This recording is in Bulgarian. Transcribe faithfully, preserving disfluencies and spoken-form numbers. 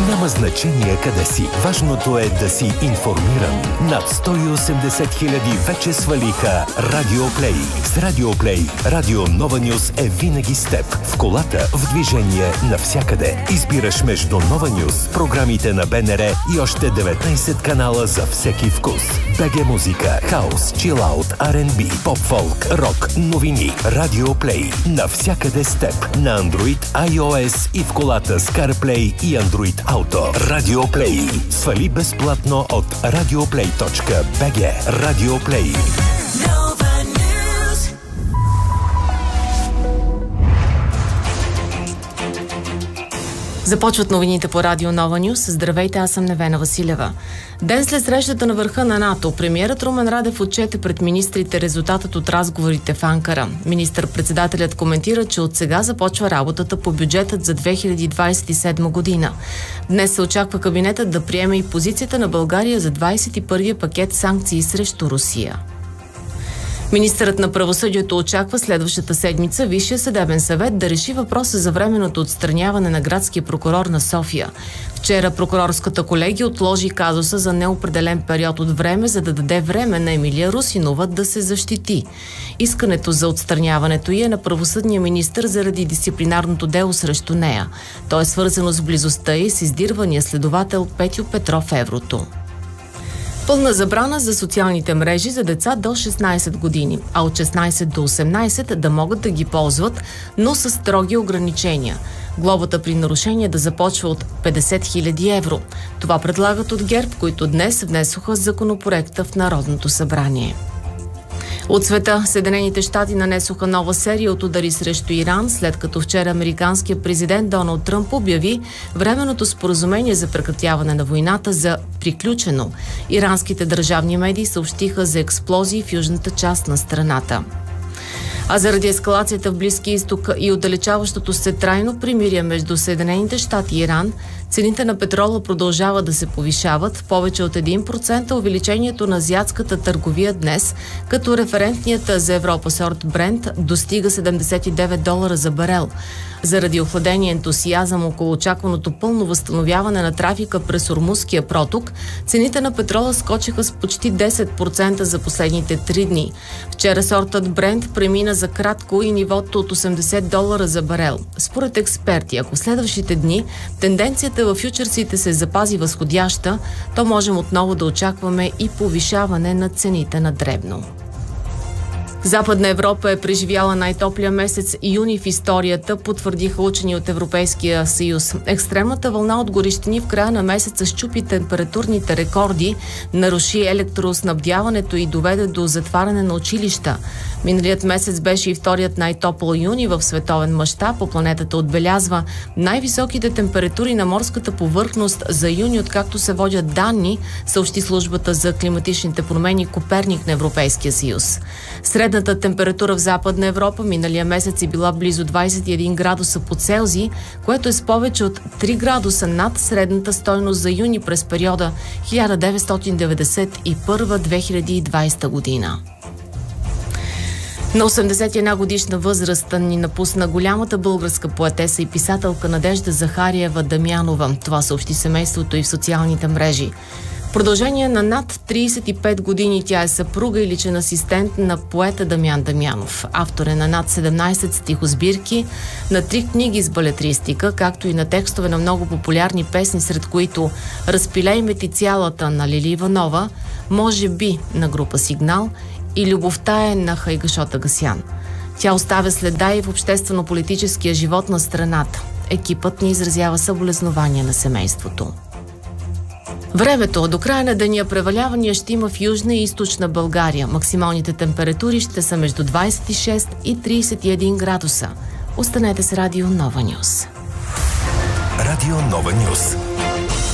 Няма значение къде си. Важното е да си информиран. Над сто и осемдесет хиляди вече свалиха Радио Плей. С Радио Плей, Радио Нова Нюс е винаги с теб. В колата, в движение, навсякъде. Избираш между Нова Нюс, програмите на БНР и още деветнайсет канала за всеки вкус. БГ музика, хаус, чилаут, Ар енд Би, поп-фолк, рок, новини. Радио Плей. Навсякъде с теб. На Android, iOS и в колата с CarPlay и Android Auto. Радио Плей. Свали безплатно от радиоплей точка би джи. Радио Плей. Започват новините по Радио Нова Нюс. Здравейте, аз съм Невена Василева. Ден след срещата на върха на НАТО, премиерът Румен Радев отчете пред министрите резултатът от разговорите в Анкара. Министър-председателят коментира, че от сега започва работата по бюджетът за две хиляди двадесет и седма година. Днес се очаква кабинетът да приеме и позицията на България за двадесет и първия пакет санкции срещу Русия. Министърът на правосъдието очаква следващата седмица Висшия съдебен съвет да реши въпроса за временното отстраняване на градския прокурор на София. Вчера прокурорската колегия отложи казуса за неопределен период от време, за да даде време на Емилия Русинова да се защити. Искането за отстраняването й е на правосъдния министър заради дисциплинарното дело срещу нея. То е свързано с близостта й с издирвания следовател Петю Петров в Еврото. Пълна забрана за социалните мрежи за деца до шестнайсет години, а от шестнайсет до осемнайсет да могат да ги ползват, но с строги ограничения. Глобата при нарушение да започва от петдесет хиляди евро. Това предлагат от ГЕРБ, които днес внесоха законопроекта в Народното събрание. От света, Съединените щати нанесоха нова серия от удари срещу Иран, след като вчера американският президент Доналд Тръмп обяви временното споразумение за прекратяване на войната за приключено. Иранските държавни медии съобщиха за експлозии в южната част на страната. А заради ескалацията в Близкия изток и отдалечаващото се трайно примирие между Съединените щати и Иран, цените на петрола продължават да се повишават. Повече от един процент увеличението на азиатската търговия днес, като референтният за Европа сорт Брент достига седемдесет и девет долара за барел. Заради охладения ентусиазъм около очакваното пълно възстановяване на трафика през Ормузския проток, цените на петрола скочиха с почти десет процента за последните три дни. Вчера сортът Брент премина за кратко и нивото от осемдесет долара за барел. Според експерти, ако в следващите дни тенденцията в фючерсите се запази възходяща, то можем отново да очакваме и повишаване на цените на дребно. Западна Европа е преживяла най-топлия месец юни в историята, потвърдиха учени от Европейския съюз. Екстремната вълна от горещини в края на месеца счупи температурните рекорди, наруши електроснабдяването и доведе до затваряне на училища. Миналият месец беше и вторият най-топъл юни в световен мащаб. По планетата отбелязва най-високите температури на морската повърхност за юни, откакто се водят данни, съобщи службата за климатичните промени Коперник на Европейския съюз. Средната температура в Западна Европа миналия месец е била близо двадесет и един градуса по Целзий, което е с повече от три градуса над средната стойност за юни през периода хиляда деветстотин деветдесет и първа до две хиляди и двадесета година. На осемдесет и една годишна възраст ни напусна голямата българска поетеса и писателка Надежда Захариева Дамянова. Това съобщи семейството и в социалните мрежи. В продължение на над тридесет и пет години тя е съпруга и личен асистент на поета Дамян Дамянов. Автор е на над седемнайсет стихосбирки, на три книги с балетристика, както и на текстове на много популярни песни, сред които "Разпилей ме ти цялата" на Лили Иванова, "Може би" на група Сигнал и "Любовта е" на Хайгашод Агасян. Тя оставя следа и в обществено-политическия живот на страната. Екипът ни изразява съболезнования на семейството. Времето. До края на деня превалявания ще има в Южна и Източна България. Максималните температури ще са между двадесет и шест и тридесет и един градуса. Останете с Радио Нова Нюс. Радио Нова Нюс.